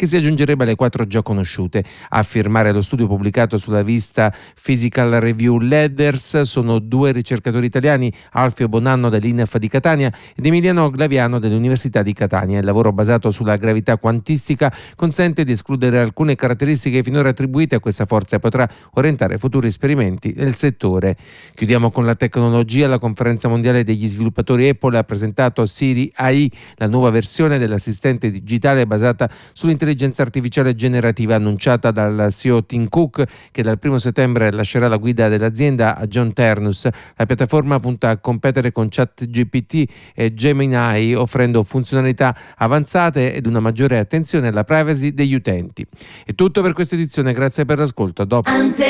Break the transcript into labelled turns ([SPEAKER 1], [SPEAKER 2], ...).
[SPEAKER 1] che si aggiungerebbe alle 4 già conosciute. A firmare lo studio pubblicato sulla rivista Physical Review Letters sono 2 ricercatori italiani, Alfio Bonanno dell'INEF di Catania ed Emiliano Glaviano dell'Università di Catania. Il lavoro basato sulla gravità quantistica consente di escludere alcune caratteristiche finora attribuite a questa forza e potrà orientare futuri esperimenti nel settore. Chiudiamo con la tecnologia. La conferenza mondiale degli sviluppatori Apple ha presentato Siri AI, la nuova versione dell'assistente digitale basata sull'intelligenza artificiale generativa, annunciata dal CEO Tim Cook, che dal 1 settembre lascerà la guida dell'azienda a John Ternus. La piattaforma punta a competere con ChatGPT e Gemini, offrendo funzionalità avanzate ed una maggiore attenzione alla privacy degli utenti. È tutto per questa edizione, grazie per l'ascolto. A dopo.